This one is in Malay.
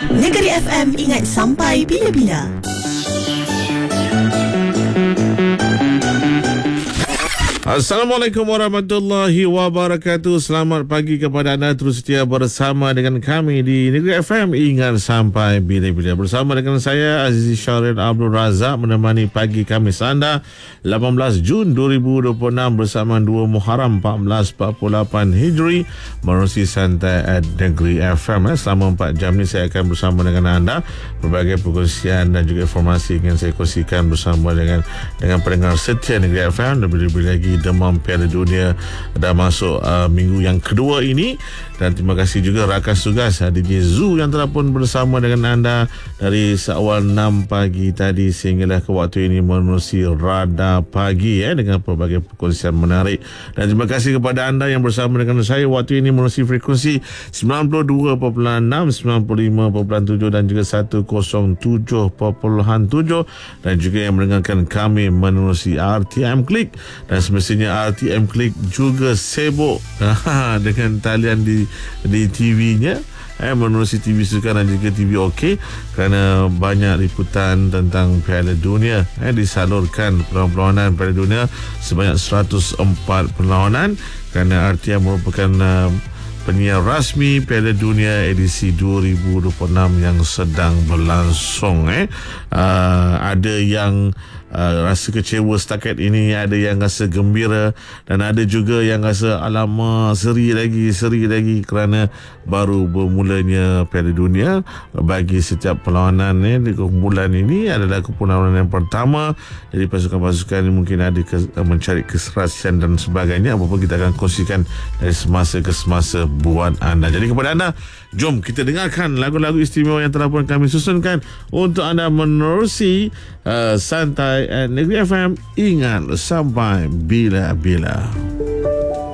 Negeri FM ingat sampai bila-bila. Assalamualaikum warahmatullahi wabarakatuh. Selamat pagi kepada anda, terus setia bersama dengan kami di Negeri FM ingat sampai bila-bila. Bersama dengan saya Azizi Syaril Abdul Razak menemani pagi Khamis anda 18 Jun 2026 bersama 2 Muharram 1448 Hijri menerusi santai at Negeri FM. Selama 4 jam ni saya akan bersama dengan anda, berbagai perkongsian dan juga informasi yang saya kongsikan bersama dengan pendengar setia Negeri FM. Lebih-lebih lagi demam Piala Dunia dah masuk minggu yang kedua ini, dan terima kasih juga rakan tugas DJ Zoo yang telah pun bersama dengan anda dari seawal 6 pagi tadi sehinggalah ke waktu ini menerusi Radar Pagi dengan pelbagai perkongsian menarik. Dan terima kasih kepada anda yang bersama dengan saya waktu ini menerusi frekuensi 92.6, 95.7 dan juga 107.7, dan juga yang mendengarkan kami menerusi RTM Klik. Dan semestinya RTM Klik juga sibuk dengan talian di TV-nya, menerusi TV Sukan dan juga TV OK, kerana banyak liputan tentang Piala Dunia. Disalurkan perlawanan Piala Dunia sebanyak 104 perlawanan, kerana RTM merupakan penyiar rasmi Piala Dunia edisi 2026 yang sedang berlangsung. Ada yang rasa kecewa setakat ini, ada yang rasa gembira, dan ada juga yang rasa alamak seri lagi kerana baru bermulanya Piala Dunia. Bagi setiap perlawanan di kumpulan ini adalah kumpulan yang pertama, jadi pasukan-pasukan ini mungkin ada mencari keserasian dan sebagainya. Apa pun kita akan kongsikan dari semasa ke semasa buat anda. Jadi kepada anda, jom kita dengarkan lagu-lagu istimewa yang telah pun kami susunkan untuk anda menerusi santai Negeri FM ingat sampai bila-bila.